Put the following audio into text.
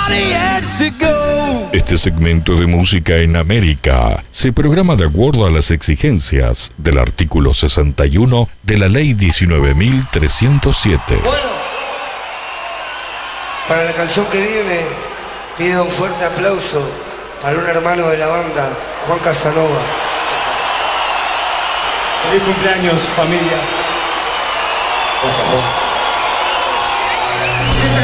Este segmento de música en América se programa de acuerdo a las exigencias del artículo 61 de la Ley 19.307. Bueno, para la canción que viene, pido un fuerte aplauso para un hermano de la banda, Juan Casanova. Feliz cumpleaños, familia. Gracias, Juan.